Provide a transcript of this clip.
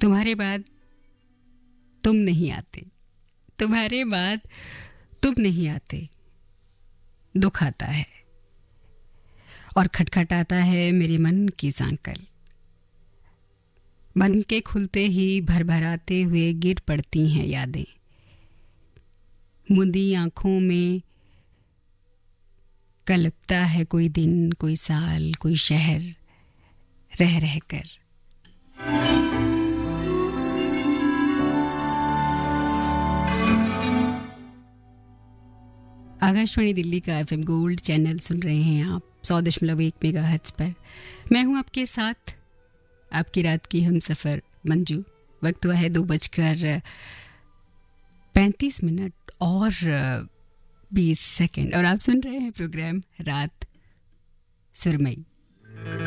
तुम्हारे बाद तुम नहीं आते, तुम्हारे बाद तुम नहीं आते। दुख आता है और खटखटाता है मेरे मन की सांकल। मन के खुलते ही भरभराते हुए गिर पड़ती हैं यादें। मुंदी आंखों में कलपता है कोई दिन, कोई साल, कोई शहर, रह रह कर। आकाशवाणी दिल्ली का FM गोल्ड चैनल सुन रहे हैं आप 100.1 मेगाहर्ट्ज पर। मैं हूं आपके साथ, आपकी रात की हम सफ़र मंजू। वक्त हुआ है 2:35 और 20 सेकंड और आप सुन रहे हैं प्रोग्राम रात सुरमई।